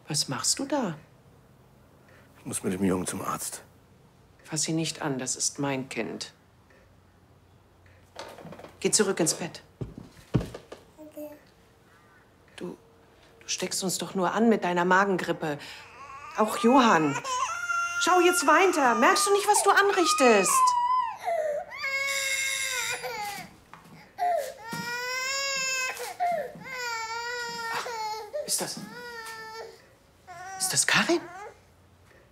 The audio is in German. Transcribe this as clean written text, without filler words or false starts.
Was machst du da? Ich muss mit dem Jungen zum Arzt. Fass ihn nicht an, das ist mein Kind. Geh zurück ins Bett. Okay. Du steckst uns doch nur an mit deiner Magengrippe. Auch Johann. Schau, jetzt weint er. Merkst du nicht, was du anrichtest? Ach, ist das Karin?